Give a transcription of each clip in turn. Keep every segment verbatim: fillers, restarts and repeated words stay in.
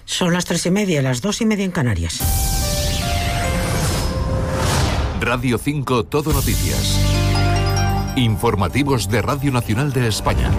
Son las tres y media, las dos y media en Canarias. Radio cinco Todo Noticias. Informativos de Radio Nacional de España.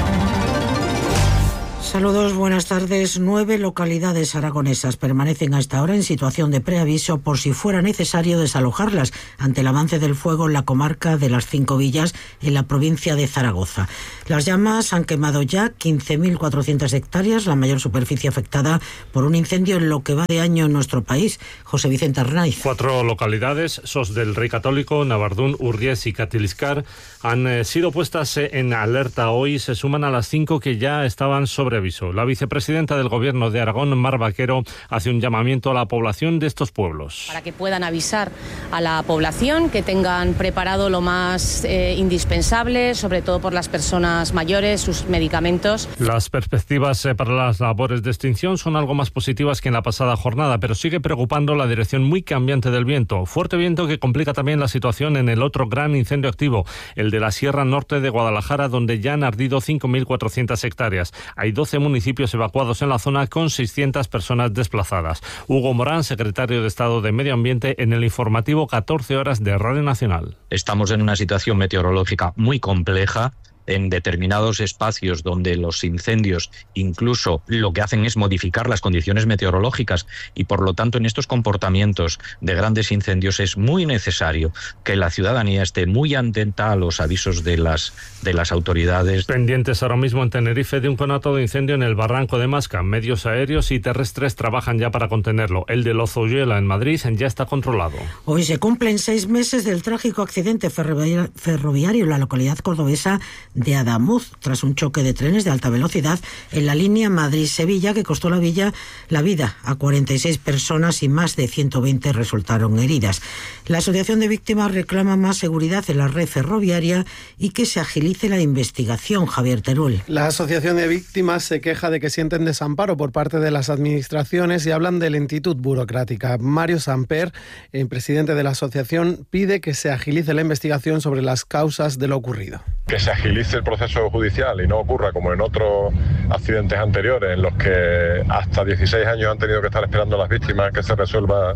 Saludos, buenas tardes. Nueve localidades aragonesas permanecen hasta ahora en situación de preaviso por si fuera necesario desalojarlas ante el avance del fuego en la comarca de las Cinco Villas, en la provincia de Zaragoza. Las llamas han quemado ya quince mil cuatrocientas hectáreas, la mayor superficie afectada por un incendio en lo que va de año en nuestro país. José Vicente Arnaiz. Cuatro localidades, Sos del Rey Católico, Navardún, Urries y Catiliscar, han eh, sido puestas en alerta hoy. Se suman a las cinco que ya estaban sobre aviso. La vicepresidenta del Gobierno de Aragón, Mar Vaquero, hace un llamamiento a la población de estos pueblos. Para que puedan avisar a la población, que tengan preparado lo más eh, indispensable, sobre todo por las personas mayores, sus medicamentos. Las perspectivas eh, para las labores de extinción son algo más positivas que en la pasada jornada, pero sigue preocupando la dirección muy cambiante del viento. Fuerte viento que complica también la situación en el otro gran incendio activo, el de la Sierra Norte de Guadalajara, donde ya han ardido cinco mil cuatrocientas hectáreas. Hay doce municipios evacuados en la zona con seiscientas personas desplazadas. Hugo Morán, secretario de Estado de Medio Ambiente, en el informativo catorce horas de Radio Nacional. Estamos en una situación meteorológica muy compleja, en determinados espacios donde los incendios incluso lo que hacen es modificar las condiciones meteorológicas, y por lo tanto en estos comportamientos de grandes incendios es muy necesario que la ciudadanía esté muy atenta a los avisos de las, de las autoridades. Pendientes ahora mismo en Tenerife de un conato de incendio en el Barranco de Masca. Medios aéreos y terrestres trabajan ya para contenerlo. El de Lozoyuela en Madrid ya está controlado. Hoy se cumplen seis meses del trágico accidente ferroviario en la localidad cordobesa de Adamuz, tras un choque de trenes de alta velocidad en la línea Madrid-Sevilla que costó la, villa, la vida a cuarenta y seis personas y más de ciento veinte resultaron heridas. La Asociación de Víctimas reclama más seguridad en la red ferroviaria y que se agilice la investigación. Javier Teruel. La Asociación de Víctimas se queja de que sienten desamparo por parte de las administraciones y hablan de lentitud burocrática. Mario Samper, el presidente de la asociación, pide que se agilice la investigación sobre las causas de lo ocurrido. Que se agilice el proceso judicial y no ocurra como en otros accidentes anteriores en los que hasta dieciséis años han tenido que estar esperando a las víctimas que se resuelva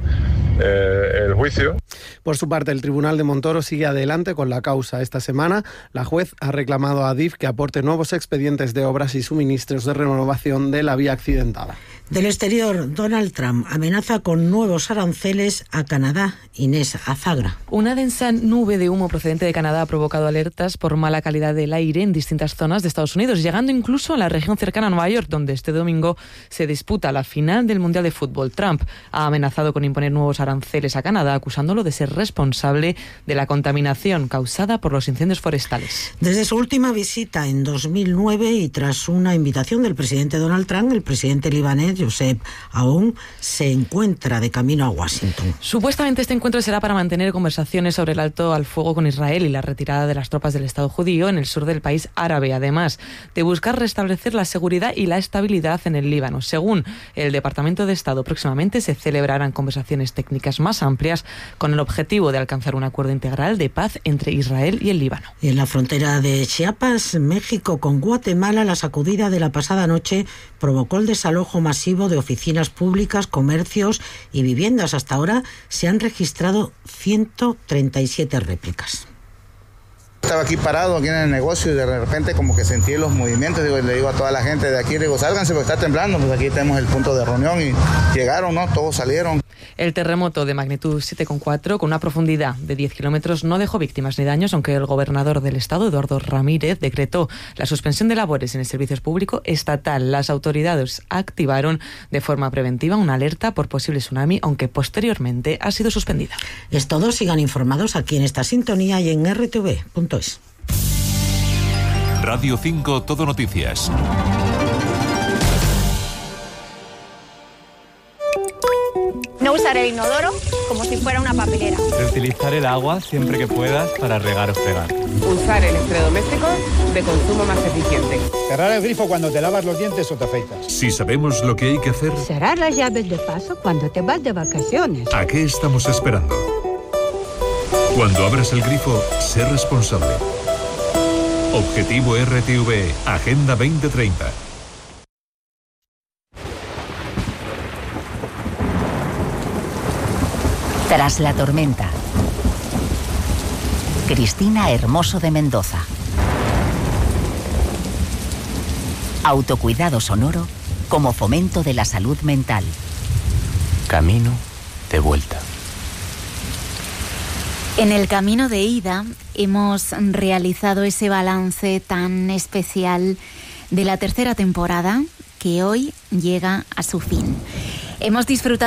eh, el juicio. Por su parte, el Tribunal de Montoro sigue adelante con la causa. Esta semana, la juez ha reclamado a Adif que aporte nuevos expedientes de obras y suministros de renovación de la vía accidentada. Del exterior, Donald Trump amenaza con nuevos aranceles a Canadá. Inés Azagra. Una densa nube de humo procedente de Canadá ha provocado alertas por mala calidad del aire en distintas zonas de Estados Unidos, llegando incluso a la región cercana a Nueva York, donde este domingo se disputa la final del Mundial de Fútbol. Trump ha amenazado con imponer nuevos aranceles a Canadá, acusándolo de ser responsable de la contaminación causada por los incendios forestales. Desde su última visita en dos mil nueve y tras una invitación del presidente Donald Trump, el presidente libanés Josep Aoun se encuentra de camino a Washington. Supuestamente este encuentro será para mantener conversaciones sobre el alto al fuego con Israel y la retirada de las tropas del Estado judío en el sur del país árabe, además de buscar restablecer la seguridad y la estabilidad en el Líbano. Según el Departamento de Estado, próximamente se celebrarán conversaciones técnicas más amplias con el objetivo de alcanzar un acuerdo integral de paz entre Israel y el Líbano. En la frontera de Chiapas, México, con Guatemala, la sacudida de la pasada noche provocó el desalojo masivo de oficinas públicas, comercios y viviendas. Hasta ahora se han registrado ciento treinta y siete réplicas. Estaba aquí parado, aquí en el negocio, y de repente como que sentí los movimientos. Digo, le digo a toda la gente de aquí, digo, sálganse porque está temblando. Pues aquí tenemos el punto de reunión y llegaron, ¿no? Todos salieron. El terremoto de magnitud siete coma cuatro, con una profundidad de diez kilómetros, no dejó víctimas ni daños, aunque el gobernador del estado, Eduardo Ramírez, decretó la suspensión de labores en el servicio público estatal. Las autoridades activaron de forma preventiva una alerta por posible tsunami, aunque posteriormente ha sido suspendida. Es todo, sigan informados aquí en esta sintonía y en erre te ve punto es. Radio cinco Todo Noticias. No usar el inodoro como si fuera una papelera. Reutilizar el agua siempre que puedas para regar o fregar. Usar electrodomésticos de consumo más eficiente. Cerrar el grifo cuando te lavas los dientes o te afeitas. Si sabemos lo que hay que hacer... Cerrar las llaves de paso cuando te vas de vacaciones. ¿A qué estamos esperando? Cuando abras el grifo, sé responsable. Objetivo erre te ve, Agenda veinte treinta. Tras la tormenta. Cristina Hermoso de Mendoza. Autocuidado sonoro como fomento de la salud mental. Camino de vuelta. En el camino de ida hemos realizado ese balance tan especial de la tercera temporada que hoy llega a su fin. Hemos disfrutado